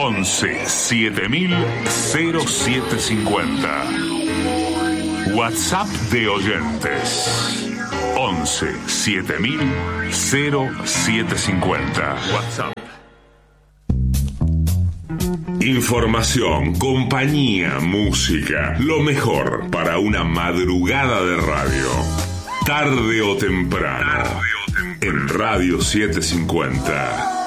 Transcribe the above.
11 7000 0750. WhatsApp de oyentes 11 7000 0750. WhatsApp. Información, compañía, música, lo mejor para una madrugada de radio. Tarde o temprano, en Radio 750.